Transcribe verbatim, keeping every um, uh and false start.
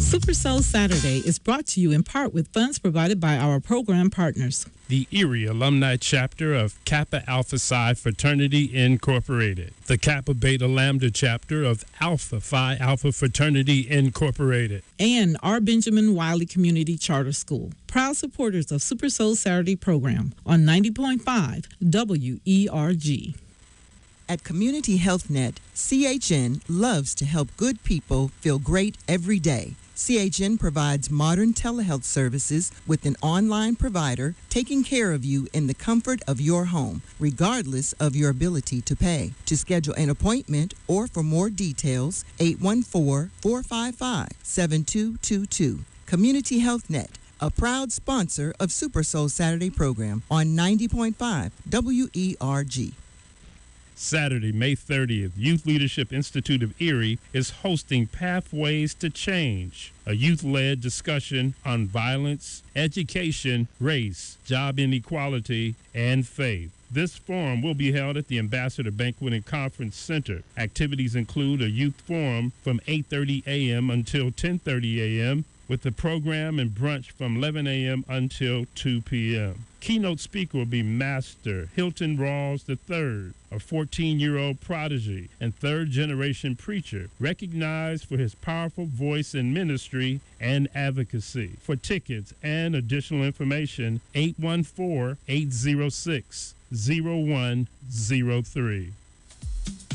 Super Soul Saturday is brought to you in part with funds provided by our program partners. The Erie Alumni Chapter of Kappa Alpha Psi Fraternity Incorporated. The Kappa Beta Lambda Chapter of Alpha Phi Alpha Fraternity Incorporated. And our Benjamin Wiley Community Charter School. Proud supporters of Super Soul Saturday program on ninety point five W E R G. At Community Health Net, C H N loves to help good people feel great every day. C H N provides modern telehealth services with an online provider taking care of you in the comfort of your home, regardless of your ability to pay. To schedule an appointment or for more details, eight one four, four five five, seven two two two. Community Health Net, a proud sponsor of Super Soul Saturday program on ninety point five W E R G. Saturday, May thirtieth, Youth Leadership Institute of Erie is hosting Pathways to Change, a youth-led discussion on violence, education, race, job inequality, and faith. This forum will be held at the Ambassador Banquet and Conference Center. Activities include a youth forum from eight thirty a.m. until ten thirty a.m., with the program and brunch from eleven a.m. until two p.m. Keynote speaker will be Master Hilton Rawls the third, a fourteen-year-old prodigy and third-generation preacher, recognized for his powerful voice in ministry and advocacy. For tickets and additional information, eight one four, eight zero six, zero one zero three.